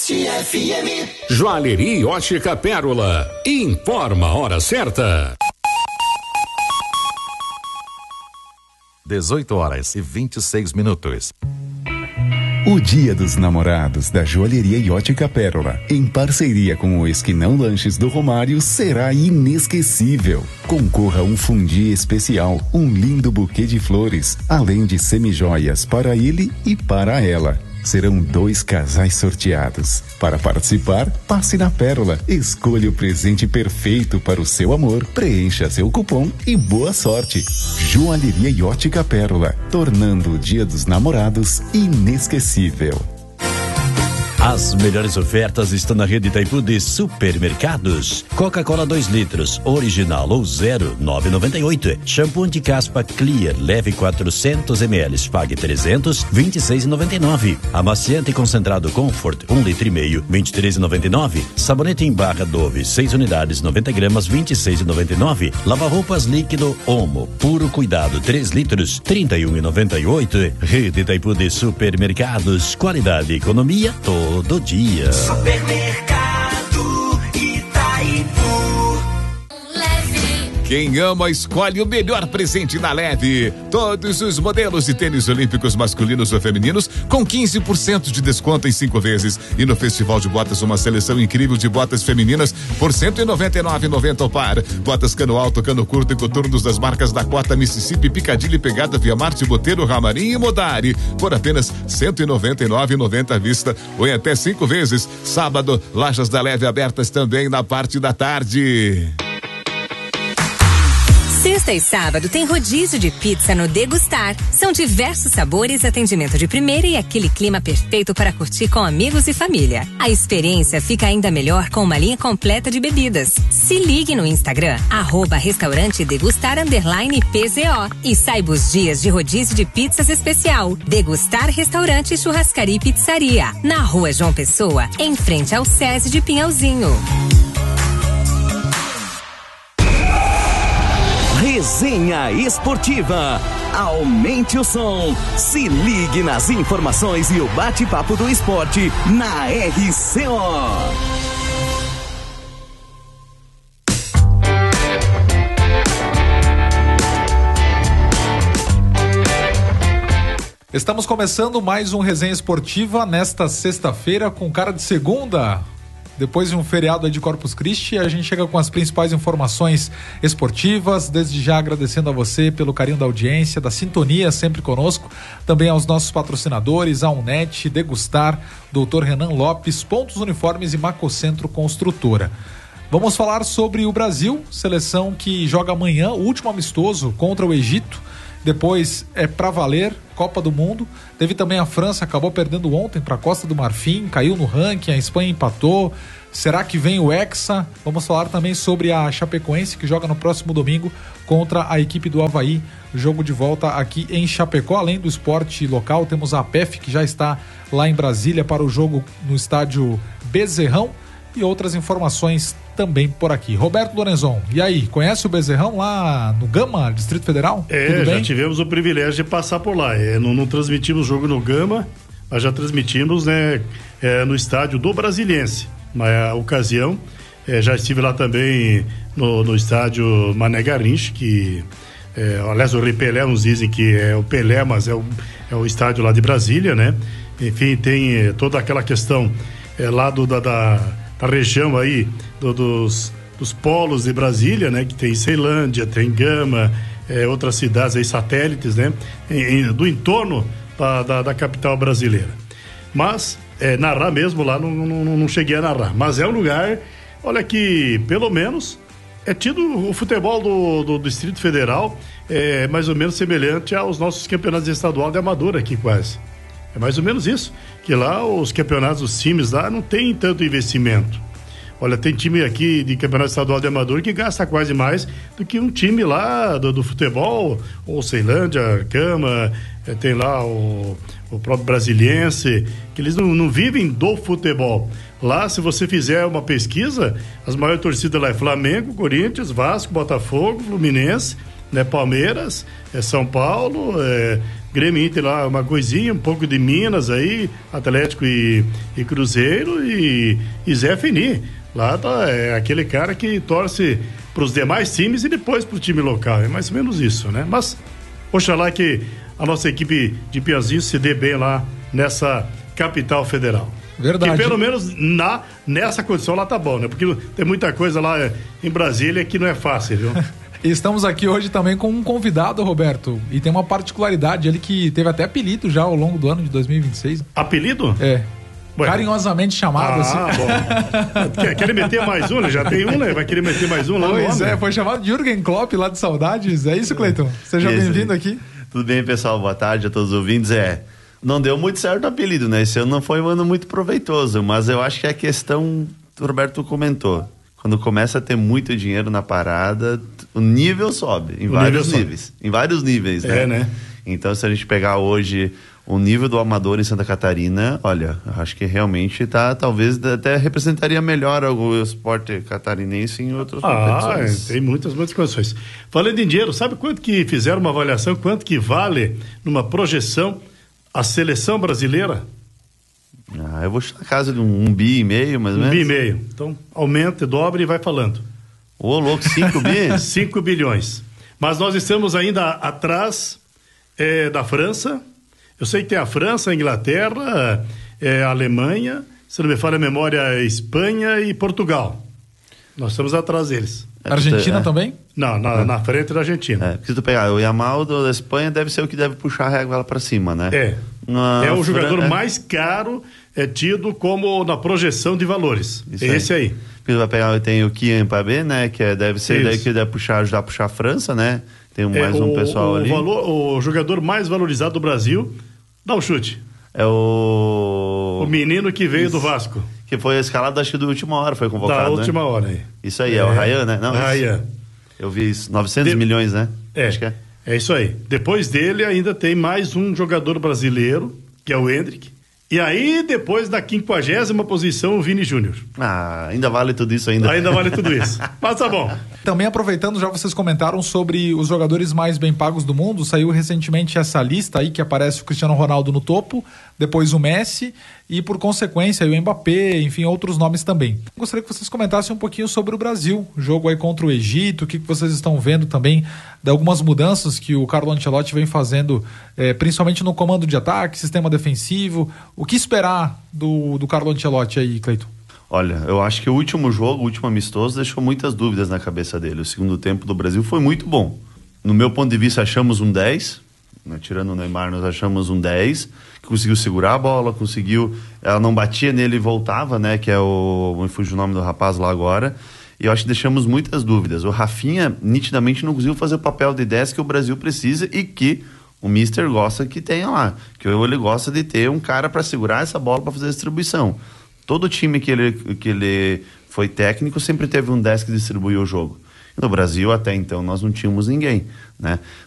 CFM. Joalheria e Ótica Pérola. Informa a hora certa. 18h26. O Dia dos Namorados da Joalheria e Ótica Pérola, em parceria com o Esquinão Lanches do Romário, será inesquecível. Concorra a um fundi especial, um lindo buquê de flores, além de semijoias para ele e para ela. Serão 2 casais sorteados. Para participar, passe na Pérola, escolha o presente perfeito para o seu amor, preencha seu cupom e boa sorte. Joalheria e Ótica Pérola, tornando o Dia dos Namorados inesquecível. As melhores ofertas estão na rede Itaipu de supermercados. Coca-Cola 2 litros, original ou 0, 9,98. Shampoo anti-caspa Clear, leve 400 ml, pague 300, 26,99. Amaciante concentrado Comfort, 1,5 litro, 23,99. Sabonete em barra Dove, 6 unidades, 90 gramas, 26,99. Lava-roupas líquido Omo, puro cuidado, 3 litros, 31,98. Rede Itaipu de supermercados, qualidade e economia todo dia. Supermercado Itaipu. Quem ama escolhe o melhor presente na Leve. Todos os modelos de tênis olímpicos masculinos ou femininos com 15% de desconto em 5 vezes. E no Festival de Botas, uma seleção incrível de botas femininas por R$199,90 ao par. Botas cano alto, cano curto e coturnos das marcas Dakota, Mississippi, Piccadilly, Pegada, Via Marte, Boteiro, Ramarim e Modari por apenas R$199,90 à vista ou em até 5 vezes. Sábado, lojas da Leve abertas também na parte da tarde. Sexta e sábado tem rodízio de pizza no Degustar. São diversos sabores, atendimento de primeira e aquele clima perfeito para curtir com amigos e família. A experiência fica ainda melhor com uma linha completa de bebidas. Se ligue no Instagram, @restaurante degustar _PZO e saiba os dias de rodízio de pizzas especial. Degustar Restaurante, Churrascaria e Pizzaria. Na Rua João Pessoa, em frente ao SESI de Pinhalzinho. Resenha Esportiva. Aumente o som. Se ligue nas informações e o bate-papo do esporte na RCO. Estamos começando mais um Resenha Esportiva nesta sexta-feira com cara de segunda. Depois de um feriado aí de Corpus Christi, a gente chega com as principais informações esportivas. Desde já agradecendo a você pelo carinho da audiência, da sintonia sempre conosco. Também aos nossos patrocinadores, a Unet, Degustar, Dr. Renan Lopes, Pontos Uniformes e Macocentro Construtora. Vamos falar sobre o Brasil, seleção que joga amanhã, o último amistoso contra o Egito. Depois é pra valer, Copa do Mundo. Teve também a França, acabou perdendo ontem para a Costa do Marfim, caiu no ranking, a Espanha empatou. Será que vem o Hexa? Vamos falar também sobre a Chapecoense, que joga no próximo domingo contra a equipe do Avaí. Jogo de volta aqui em Chapecó. Além do esporte local, temos a APEF, que já está lá em Brasília para o jogo no estádio Bezerrão. E outras informações também por aqui. Roberto Lorenzon, e aí, conhece o Bezerrão lá no Gama, Distrito Federal? Tudo já bem? Tivemos o privilégio de passar por lá. Não transmitimos o jogo no Gama, mas já transmitimos, né, no estádio do Brasiliense. Na ocasião, já estive lá também no estádio Mané Garrincha, que, aliás, o Rei Pelé, uns dizem que é o Pelé, mas é o estádio lá de Brasília, né? Enfim, tem toda aquela questão lá da região aí dos polos de Brasília, né? Que tem Ceilândia, tem Gama, outras cidades aí satélites, né? Do entorno da capital brasileira. Mas narrar mesmo lá não cheguei a narrar. Mas é um lugar, olha, que pelo menos é tido o futebol do Distrito Federal mais ou menos semelhante aos nossos campeonatos estaduais de amador aqui quase. É mais ou menos isso, que lá os campeonatos, os times lá não tem tanto investimento. Olha, tem time aqui de campeonato estadual de amador que gasta quase mais do que um time lá do futebol, ou Ceilândia, Gama, tem lá o próprio Brasiliense, que eles não vivem do futebol. Lá, se você fizer uma pesquisa, as maiores torcidas lá é Flamengo, Corinthians, Vasco, Botafogo, Fluminense, né, Palmeiras, São Paulo, Grêmio Inter lá, uma coisinha, um pouco de Minas aí, Atlético e Cruzeiro e Zé Fini. Lá tá, é aquele cara que torce pros demais times e depois pro time local. É mais ou menos isso, né? Mas, oxalá que a nossa equipe de Piauzinho se dê bem lá nessa capital federal. Verdade. Que pelo menos nessa condição lá tá bom, né? Porque tem muita coisa lá em Brasília que não é fácil, viu? Estamos aqui hoje também com um convidado, Roberto, e tem uma particularidade, ele que teve até apelido já ao longo do ano de 2026. Apelido? É. Carinhosamente chamado, assim. Bom. Quer meter mais um? Né? Já tem um, né? Vai querer meter mais um lá no nome. Pois é, foi chamado de Jürgen Klopp lá de Saudades. É isso, Cleiton? Seja bem-vindo aqui. Tudo bem, pessoal? Boa tarde a todos os ouvintes. Não deu muito certo o apelido, né? Esse ano não foi um ano muito proveitoso, mas eu acho que a questão, o Roberto comentou, quando começa a ter muito dinheiro na parada, o nível sobe, em vários níveis, né? né? Então, se a gente pegar hoje o nível do amador em Santa Catarina, olha, acho que realmente talvez até representaria melhor o esporte catarinense em outras competições. Tem muitas condições. Falando em dinheiro, sabe quanto que fizeram uma avaliação, quanto que vale numa projeção a seleção brasileira? Eu vou chutar na casa de um bi e meio, mais ou menos. 1,5 bi. Então, aumenta, dobra e vai falando. Ô, louco, 5 bi? 5 bilhões. Mas nós estamos ainda atrás da França. Eu sei que tem a França, a Inglaterra, a Alemanha, se não me falha a memória, Espanha e Portugal. Nós estamos atrás deles. Argentina também? Não, na frente da Argentina. Se tu pegar o Yamal da Espanha, deve ser o que deve puxar a régua para cima, né? É o jogador mais caro, tido como na projeção de valores. Esse aí. Porque vai pegar, tem o Kylian Mbappé, né? Que deve ser daí que deve ajudar a puxar a França, né? Tem mais um pessoal ali. O jogador mais valorizado do Brasil, dá um chute. É o menino que veio do Vasco. Que foi escalado, acho que da última hora, foi convocado, da última hora aí. Isso aí, é o Ryan, né? Não, Ryan. Eu vi isso, 900 milhões, né? Acho que é isso aí. Depois dele ainda tem mais um jogador brasileiro, que é o Endrick. E aí, depois da 50ª posição, o Vini Júnior. Ainda vale tudo isso ainda. Ainda vale tudo isso. Mas tá bom. Também aproveitando, já vocês comentaram sobre os jogadores mais bem pagos do mundo, saiu recentemente essa lista aí que aparece o Cristiano Ronaldo no topo, depois o Messi e por consequência o Mbappé, enfim, outros nomes também. Gostaria que vocês comentassem um pouquinho sobre o Brasil, jogo aí contra o Egito, o que vocês estão vendo também de algumas mudanças que o Carlo Ancelotti vem fazendo, principalmente no comando de ataque, sistema defensivo. O que esperar do Carlo Ancelotti aí, Cleiton? Olha, eu acho que o último jogo, o último amistoso, deixou muitas dúvidas na cabeça dele. O segundo tempo do Brasil foi muito bom. No meu ponto de vista, achamos um 10, né? Tirando o Neymar, nós achamos um 10, que conseguiu segurar a bola, ela não batia nele e voltava, né? Que é me fugiu o nome do rapaz lá agora. E eu acho que deixamos muitas dúvidas. O Rafinha, nitidamente, não conseguiu fazer o papel de 10 que o Brasil precisa e que o Mister gosta que tenha lá. Que ele gosta de ter um cara para segurar essa bola para fazer a distribuição. Todo time que ele foi técnico sempre teve um 10 que distribuiu o jogo. No Brasil, até então, nós não tínhamos ninguém, né?